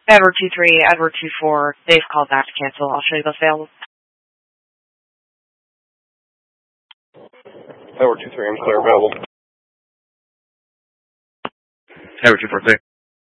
Edward 23, Edward 24, they've called back to cancel. I'll show you those available. Edward 23, I'm clear, available. Edward 243.